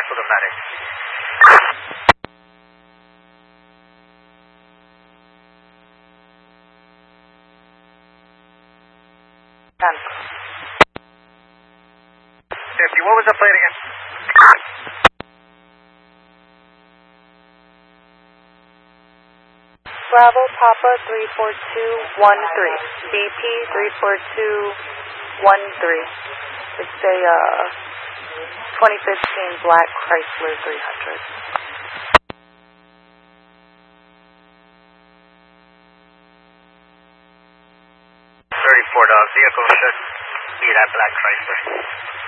to the medic. What was the plate again? Bravo Papa 34213. BP 34213. It's a 2015 black Chrysler 300. 34 dog. Vehicle should be that black Chrysler.